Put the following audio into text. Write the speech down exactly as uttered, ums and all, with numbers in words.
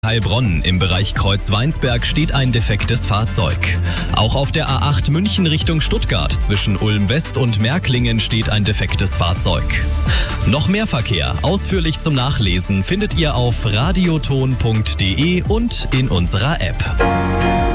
Heilbronn im Bereich Kreuzweinsberg steht ein defektes Fahrzeug. Auch auf der A acht München Richtung Stuttgart zwischen Ulm West und Märklingen steht ein defektes Fahrzeug. Noch mehr Verkehr, ausführlich zum Nachlesen, findet ihr auf radioton punkt de und in unserer App.